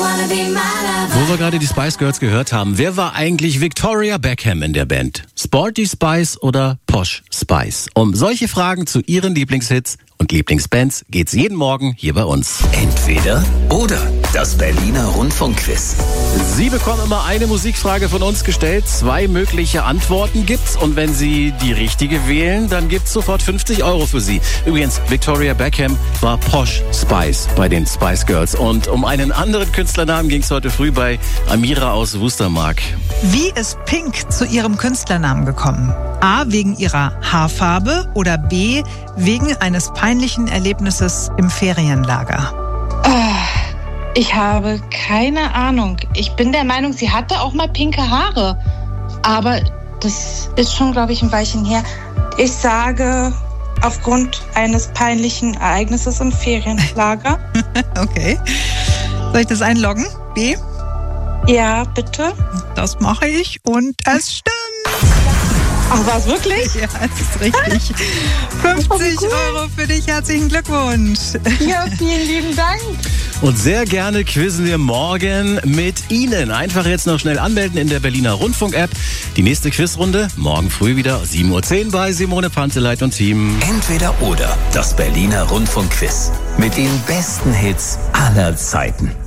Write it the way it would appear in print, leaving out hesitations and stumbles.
Wo wir gerade die Spice Girls gehört haben, wer war eigentlich Victoria Beckham in der Band? Sporty Spice oder Posh Spice? Um solche Fragen zu ihren Lieblingshits und Lieblingsbands geht's jeden Morgen hier bei uns. Entweder oder. Das Berliner Rundfunkquiz. Sie bekommen immer eine Musikfrage von uns gestellt. 2 mögliche Antworten gibt's. Und wenn Sie die richtige wählen, dann gibt's sofort 50 € für Sie. Übrigens, Victoria Beckham war Posh Spice bei den Spice Girls. Und um einen anderen Künstlernamen ging's heute früh bei Amira aus Wustermark. Wie ist Pink zu ihrem Künstlernamen gekommen? A. Wegen ihrer Haarfarbe oder B. Wegen eines peinlichen Erlebnisses im Ferienlager? Ich habe keine Ahnung. Ich bin der Meinung, sie hatte auch mal pinke Haare. Aber das ist schon, glaube ich, ein Weilchen her. Ich sage, aufgrund eines peinlichen Ereignisses im Ferienlager. Okay. Soll ich das einloggen? B? Ja, bitte. Das mache ich und es stimmt. Ach, war es wirklich? Ja, das ist richtig. 50 € für dich. Herzlichen Glückwunsch. Ja, vielen lieben Dank. Und sehr gerne quizzen wir morgen mit Ihnen. Einfach jetzt noch schnell anmelden in der Berliner Rundfunk-App. Die nächste Quizrunde morgen früh wieder 7:10 Uhr bei Simone Panteleit und Team. Entweder oder. Das Berliner Rundfunkquiz. Mit den besten Hits aller Zeiten.